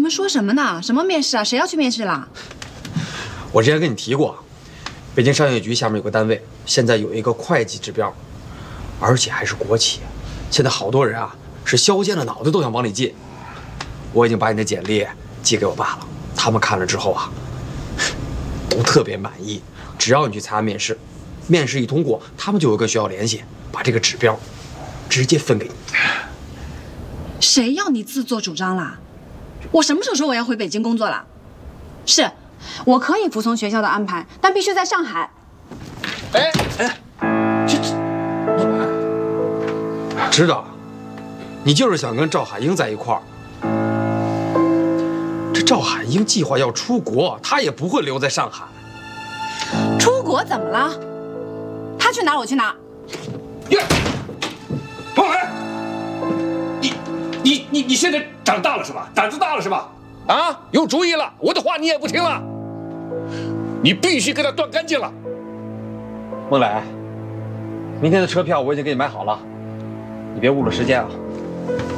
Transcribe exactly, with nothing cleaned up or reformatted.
们说什么呢？什么面试啊？谁要去面试啦？ 我之前跟你提过，北京商业局下面有个单位，现在有一个会计指标，而且还是国企。现在好多人啊，是削尖了脑袋都想往里进。我已经把你的简历寄给我爸了，他们看了之后啊，都特别满意。只要你去参加面试，面试一通过，他们就会跟学校联系，把这个指标直接分给你。 谁要你自作主张啦？我什么时候说我要回北京工作了？是，我可以服从学校的安排，但必须在上海。 哎哎，这这， 知道，你就是想跟赵海英在一块儿。这赵海英计划要出国，他也不会留在上海。 出国怎么了？他去哪儿我去哪儿。 呀，彭海，你你你你现在长大了是吧？胆子大了是吧？啊，有主意了，我的话你也不听了，你必须跟他断干净了。 孟磊，明天的车票我已经给你买好了，你别误了时间啊。